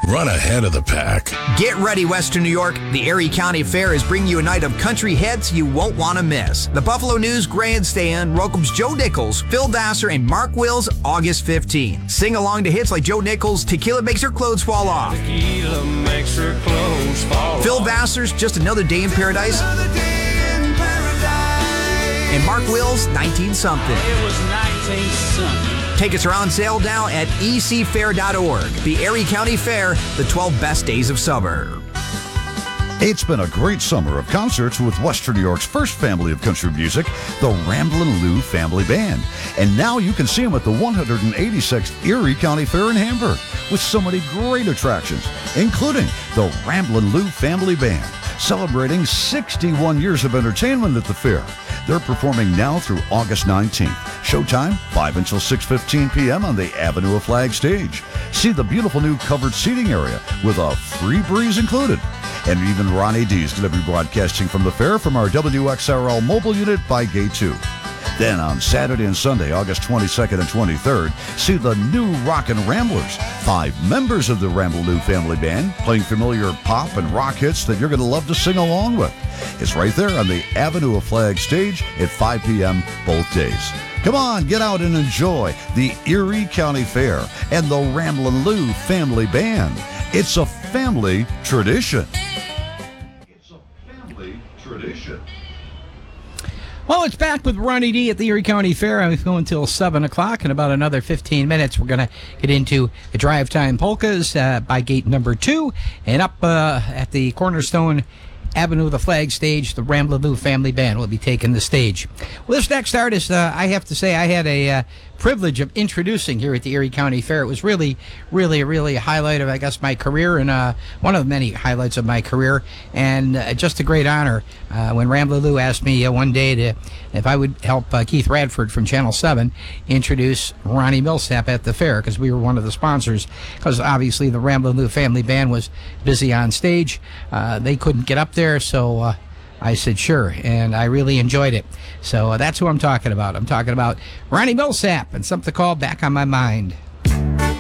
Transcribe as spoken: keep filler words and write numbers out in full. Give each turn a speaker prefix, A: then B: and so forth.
A: Run ahead of the pack.
B: Get ready, Western New York. The Erie County Fair is bringing you a night of country hits you won't want to miss. The Buffalo News Grandstand welcomes Joe Nichols, Phil Vassar, and Mark Wills August fifteenth. Sing along to hits like Joe Nichols' Tequila Makes Her Clothes Fall Off.
C: Tequila makes her clothes fall
B: Phil
C: off.
B: Vassar's Just Another Day in Paradise.
C: Another day in paradise.
B: And Mark Wills' nineteen something.
C: It was nineteen something.
B: Tickets are on sale now at e c fair dot org. The Erie County Fair, the twelve best days of summer.
D: It's been a great summer of concerts with Western New York's first family of country music, the Ramblin' Lou Family Band. And now you can see them at the one hundred eighty-sixth Erie County Fair in Hamburg with so many great attractions, including the Ramblin' Lou Family Band, celebrating sixty-one years of entertainment at the fair. They're performing now through August nineteenth. Showtime, five until six fifteen p.m. on the Avenue of Flag stage. See the beautiful new covered seating area with a free breeze included. And even Ronnie D is going to be broadcasting from the fair from our W X R L mobile unit by Gate two. Then on Saturday and Sunday, August twenty-second and twenty-third, see the new Rockin' Ramblers, five members of the Ramblin' Lou Family Band, playing familiar pop and rock hits that you're going to love to sing along with. It's right there on the Avenue of Flag stage at five p.m. both days. Come on, get out and enjoy the Erie County Fair and the Ramblin' Lou Family Band. It's a family tradition. It's a family tradition.
E: Well, it's back with Ronnie D at the Erie County Fair. I'm going until seven o'clock. In about another fifteen minutes, we're going to get into the drive time polkas uh, by gate number two. And up uh, at the Cornerstone Avenue, the flag stage, the Ramblin' Lou Family Band will be taking the stage. Well, this next artist, uh, I have to say, I had a uh, privilege of introducing here at the Erie County Fair. It was really, really, really a highlight of, I guess, my career, and uh, one of the many highlights of my career, and uh, just a great honor uh, when Ramblin' Lou asked me uh, one day to if I would help uh, Keith Radford from Channel seven introduce Ronnie Milsap at the fair, because we were one of the sponsors, because obviously the Ramblin' Lou Family Band was busy on stage. Uh, they couldn't get up there, so uh, I said sure, and I really enjoyed it. So uh, that's who I'm talking about. I'm talking about Ronnie Milsap and something called Back on My Mind.